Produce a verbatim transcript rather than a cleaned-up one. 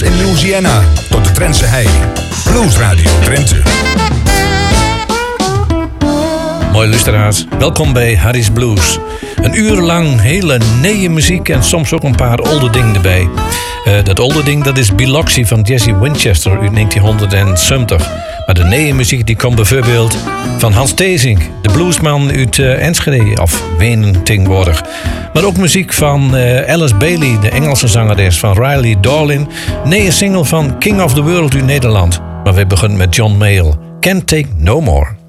in Louisiana tot de Drentse hei. Blues Radio Drenthe. Mooi luisteraars, welkom bij Harry's Blues. Een uur lang hele nieuwe muziek en soms ook een paar oude dingen erbij. Uh, dat oude ding dat is Biloxi van Jesse Winchester uit negentienhonderdzeventig. Maar de nieuwe muziek die komt bijvoorbeeld van Hans Theesink, de bluesman uit uh, Enschede, of Wenen tegenwoordig. Maar ook muziek van uh, Alice Bailey, de Engelse zangeres, van Riley Darlin. Nieuwe single van King of the World uit Nederland. Maar we beginnen met John Mayall, Can't Take No More.